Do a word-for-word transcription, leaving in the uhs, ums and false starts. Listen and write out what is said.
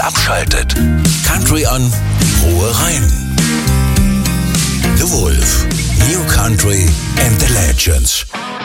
abschaltet. Country an, Ruhe rein. The Wolf, New Country and the Legends.